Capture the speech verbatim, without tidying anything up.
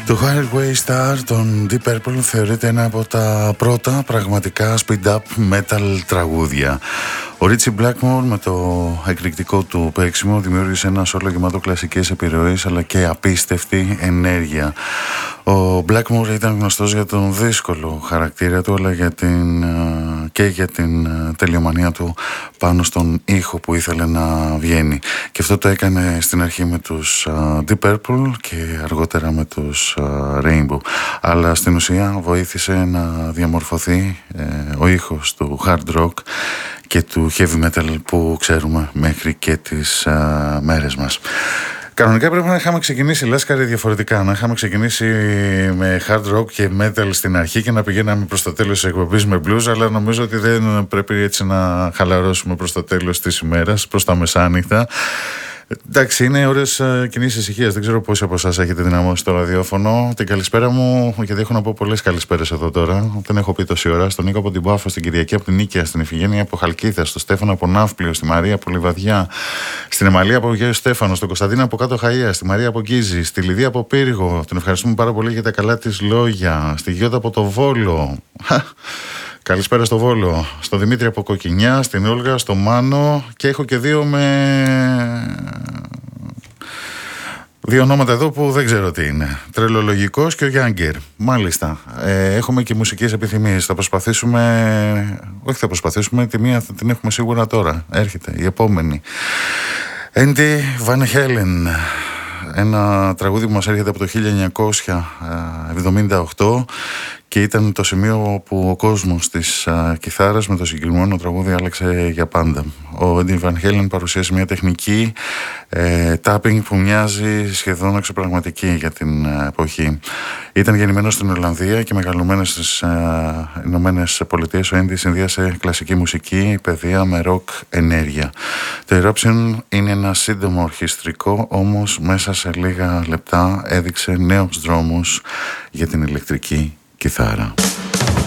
Το Highway Star των Deep Purple θεωρείται ένα από τα πρώτα πραγματικά speed-up metal τραγούδια. Ο Ritchie Blackmore με το εκρηκτικό του παίξιμο δημιούργησε ένα σόλο γεμάτο κλασικές επιρροές αλλά και απίστευτη ενέργεια. Ο Blackmore ήταν γνωστός για τον δύσκολο χαρακτήρα του αλλά για την, και για την τελειομανία του πάνω στον ήχο που ήθελε να βγαίνει. Και αυτό το έκανε στην αρχή με τους Deep Purple και αργότερα με τους Rainbow. Αλλά στην ουσία βοήθησε να διαμορφωθεί ε, ο ήχος του hard rock και του heavy metal που ξέρουμε μέχρι και τις α, μέρες μας. Κανονικά πρέπει να είχαμε ξεκινήσει Λάσκαρη διαφορετικά. Να είχαμε ξεκινήσει με hard rock και metal στην αρχή και να πηγαίναμε προς το τέλος της εκπομπής με blues, αλλά νομίζω ότι δεν πρέπει έτσι να χαλαρώσουμε προς το τέλος της ημέρας, προς τα μεσάνυχτα. Εντάξει, είναι ώρες κοινής ησυχίας. Δεν ξέρω πόσοι από εσάς έχετε δυναμώσει το ραδιόφωνο. Την καλησπέρα μου, γιατί έχω να πω πολλές καλησπέρες εδώ τώρα. Δεν έχω πει τόση ώρα. Στον Νίκο από την Πάφο, στην Κυριακή από την Νίκαια, στην Ιφηγένεια από Χαλκίδα, στον Στέφανο από Ναύπλιο, στη Μαρία από Λιβαδιά, στην Εμαλία από Γέο Στέφανο, στον Κωνσταντίνο από Κάτω Χαία, στη Μαρία από Γκίζη, στη Λιδία από Πύργο. Τον ευχαριστούμε πάρα πολύ για τα καλά της λόγια. Στη Γιώτα από το Βόλο. Καλησπέρα στο Βόλο, στο Δημήτρη από Κοκκινιά, στην Όλγα, στο Μάνο και έχω και δύο με... δύο ονόματα εδώ που δεν ξέρω τι είναι. Τρελολογικός και ο Γιάνγκερ. Μάλιστα. Ε, έχουμε και μουσικές επιθυμίες. Θα προσπαθήσουμε... Όχι θα προσπαθήσουμε, τη μία θα την έχουμε σίγουρα τώρα. Έρχεται η επόμενη. Andy Van Halen. Ένα τραγούδι που μας έρχεται από το χίλια εννιακόσια εβδομήντα οκτώ και ήταν το σημείο που ο κόσμος της α, κιθάρας με το συγκεκριμένο τραγούδι άλλαξε για πάντα. Ο Eddie Van Halen παρουσίασε μια τεχνική ε, tapping που μοιάζει σχεδόν εξωπραγματική για την ε, εποχή. Ήταν γεννημένος στην Ολλανδία και μεγαλωμένος στις ε, Ηνωμένες Πολιτείες. Ο Eddie συνδύασε κλασική μουσική, παιδεία με ροκ ενέργεια. Το Eruption είναι ένα σύντομο ορχιστρικό, όμως μέσα σε λίγα λεπτά έδειξε νέους δρόμους για την ηλεκτρική κιθάρα.